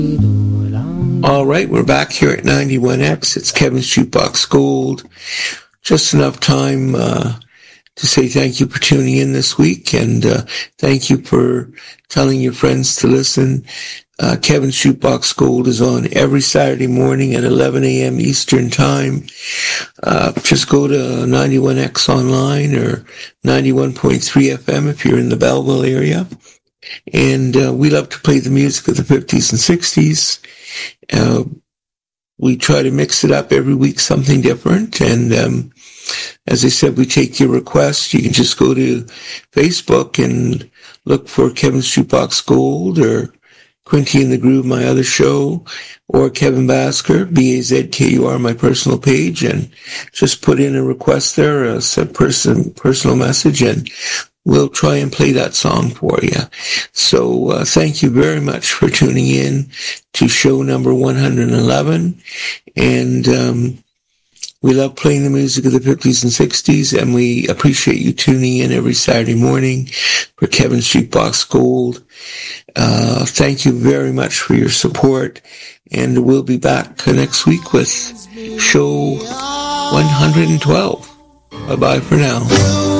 All right, we're back here at 91X. It's Kevin's Jukebox Gold. Just enough time to say thank you for tuning in this week, and thank you for telling your friends to listen. Kevin's Jukebox Gold is on every Saturday morning at 11 a.m. Eastern Time. Just go to 91X online or 91.3 FM if you're in the Belleville area. And we love to play the music of the 50s and 60s. We try to mix it up every week, something different. And as I said, we take your requests. You can just go to Facebook and look for Kevin's Jukebox Gold or Quinty and the Groove, my other show, or Kevin Basker, Bazkur, my personal page, and just put in a request there, a personal message, and we'll try and play that song for you. So thank you very much for tuning in to show number 111. And we love playing the music of the 50s and 60s, and we appreciate you tuning in every Saturday morning for Kevin's Jukebox Gold. Thank you very much for your support, and we'll be back next week with show 112. Bye-bye for now.